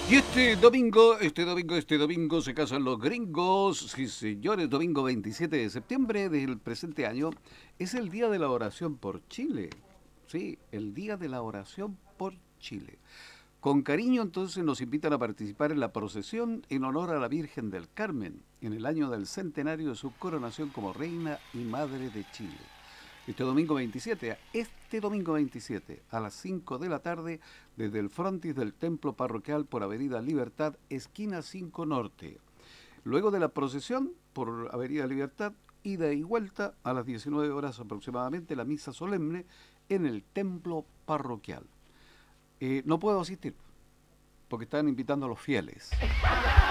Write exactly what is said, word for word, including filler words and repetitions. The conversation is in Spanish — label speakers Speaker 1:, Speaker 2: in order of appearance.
Speaker 1: Y este domingo, este domingo, este domingo se casan los gringos. Sí, señores, domingo veintisiete de septiembre del presente año es el día de la oración por Chile. Sí, el día de la oración por Chile. Con cariño entonces nos invitan a participar en la procesión en honor a la Virgen del Carmen, en el año del centenario de su coronación como reina y madre de Chile. Este domingo veintisiete, este domingo veintisiete, a las cinco de la tarde, desde el frontis del templo parroquial por Avenida Libertad, esquina cinco Norte. Luego de la procesión por Avenida Libertad, ida y vuelta a las diecinueve horas aproximadamente, la misa solemne en el templo parroquial. Eh, no puedo asistir porque están invitando a los fieles.